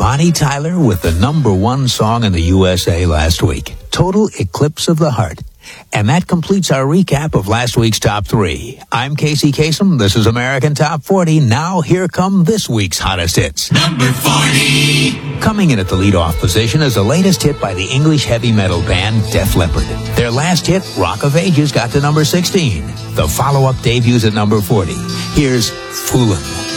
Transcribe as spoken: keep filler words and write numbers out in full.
Bonnie Tyler with the number one song in the U S A last week, Total Eclipse of the Heart. And that completes our recap of last week's Top three. I'm Casey Kasem. This is American Top forty. Now here come this week's hottest hits. Number forty. Coming in at the leadoff position is the latest hit by the English heavy metal band Def Leppard. Their last hit, Rock of Ages, got to number sixteen. The follow-up debuts at number forty. Here's Foolin'.